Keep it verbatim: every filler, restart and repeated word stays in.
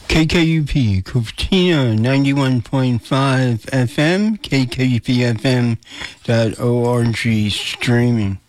K K U P, Cupertino, ninety-one point five F M, K K U P F M dot org streaming.